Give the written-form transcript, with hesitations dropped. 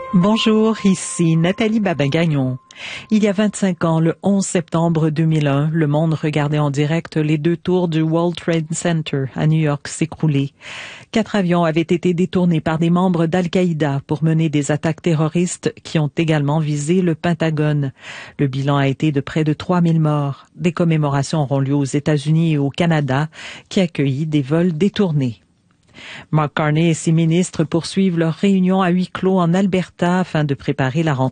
Bonjour, ici Nathalie Babin-Gagnon. Il y a 25 ans, le 11 septembre 2001, le monde regardait en direct les 2 tours du World Trade Center à New York s'écrouler. 4 avions avaient été détournés par des membres d'Al-Qaïda pour mener des attaques terroristes qui ont également visé le Pentagone. Le bilan a été de près de 3000 morts. Des commémorations auront lieu aux États-Unis et au Canada, qui accueillent des vols détournés. Mark Carney et ses ministres poursuivent leur réunion à huis clos en Alberta afin de préparer la rentrée